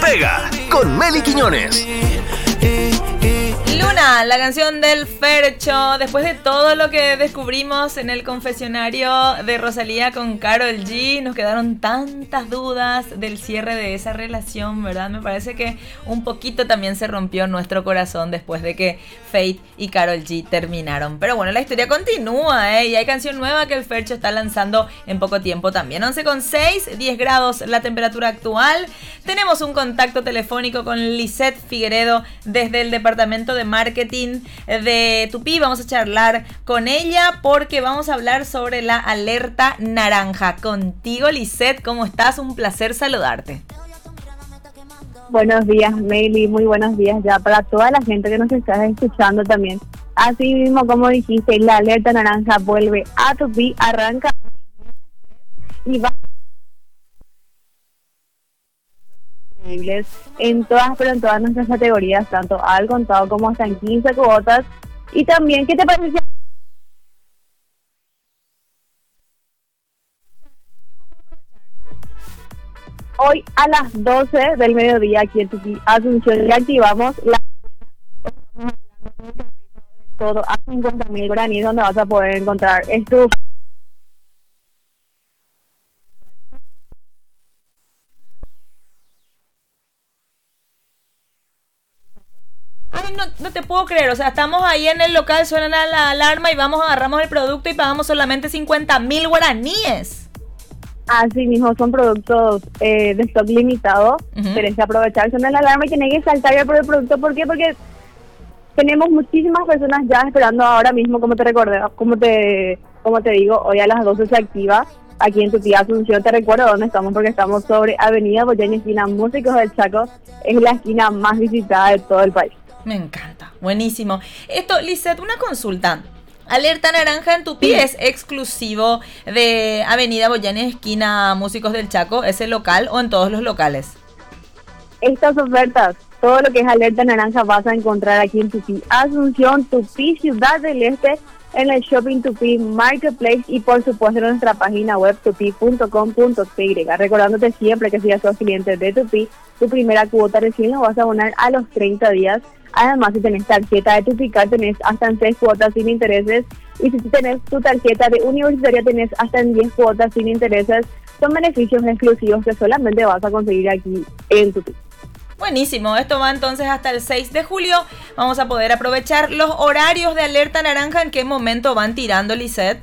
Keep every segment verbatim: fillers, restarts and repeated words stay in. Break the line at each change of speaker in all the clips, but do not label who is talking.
Pega con Meli Quiñones.
Luna, la canción del Fercho. Después de todo lo que descubrimos en el confesionario de Rosalía con Karol G, nos quedaron tantas dudas del cierre de esa relación, ¿verdad? Me parece que un poquito también se rompió nuestro corazón después de que Feid y Karol G terminaron. Pero bueno, la historia continúa, ¿eh? Y hay canción nueva que el Fercho está lanzando en poco tiempo también. once con seis, diez grados la temperatura actual. Tenemos un contacto telefónico con Lisette Figueredo desde el departamento de marketing de Tupí. Vamos a charlar con ella porque vamos a hablar sobre la alerta naranja. Contigo, Lisette, ¿cómo estás? Un placer saludarte.
Buenos días, Meli, muy buenos días ya para toda la gente que nos está escuchando también. Así mismo, como dijiste, la alerta naranja vuelve a Tupí, arranca y va en todas, pero en todas nuestras categorías, tanto al contado como hasta en quince cuotas. Y también, ¿qué te parece? Hoy a las doce del mediodía aquí en Tupí, Asunción, y activamos la todo a cincuenta mil guaraníes, donde vas a poder encontrar estufa.
Ay, no, no te puedo creer, o sea, estamos ahí en el local, suena la, la alarma y vamos, agarramos el producto y pagamos solamente cincuenta mil guaraníes.
Así mismo, son productos eh, de stock limitado. Uh-huh. Tenés que aprovechar, suena la alarma y tenés que saltar ya por el producto. ¿Por qué? Porque tenemos muchísimas personas ya esperando ahora mismo, como te recordé, como te, como te digo, hoy a las doce se activa. Aquí en Tupí, Asunción, te recuerdo dónde estamos, porque estamos sobre Avenida Boyaini, esquina Músicos del Chaco. Es la esquina más visitada de todo el país.
Me encanta, buenísimo. Esto, Lisette, una consulta. Alerta naranja en Tupí, ¿es exclusivo de Avenida Boyaini, esquina Músicos del Chaco, ese local, o en todos los locales?
Estas ofertas, todo lo que es alerta naranja vas a encontrar aquí en Tupí, Asunción, Tupí, Ciudad del Este, en el Shopping Tupí Marketplace y por supuesto en nuestra página web tupi punto com punto t y. Recordándote siempre que si ya sos cliente de Tupí, tu primera cuota recién la vas a abonar a los treinta días. Además, si tenés tarjeta de Tupicar, tenés hasta en seis cuotas sin intereses. Y si tenés tu tarjeta de universitaria, tenés hasta en diez cuotas sin intereses. Son beneficios exclusivos que solamente vas a conseguir aquí en Tupí.
Buenísimo, esto va entonces hasta el seis de julio. Vamos a poder aprovechar los horarios de alerta naranja. ¿En qué momento van tirando, Lisette?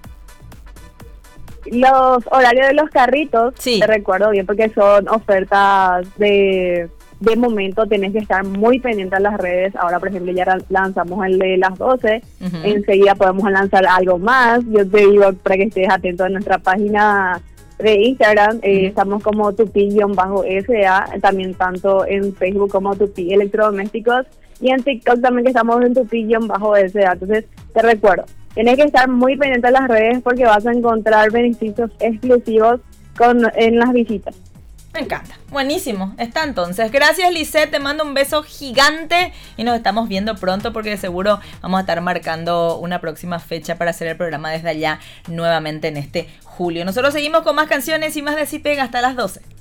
Los horarios de los carritos, sí. Te recuerdo bien porque son ofertas de, de momento. Tenés que estar muy pendiente a las redes. Ahora, por ejemplo, ya lanzamos el de las doce. Uh-huh. Enseguida podemos lanzar algo más. Yo te digo para que estés atento a nuestra página de Instagram. eh, uh-huh. Estamos como Tupi-S A, también tanto en Facebook como Tupí Electrodomésticos, y en TikTok también que estamos en Tupi-S A. Entonces, te recuerdo, tienes que estar muy pendiente a las redes porque vas a encontrar beneficios exclusivos con en las visitas.
Me encanta, buenísimo, está entonces. Gracias, Lisette, te mando un beso gigante y nos estamos viendo pronto porque seguro vamos a estar marcando una próxima fecha para hacer el programa desde allá nuevamente en este julio. Nosotros seguimos con más canciones y más de Si Pega hasta las doce.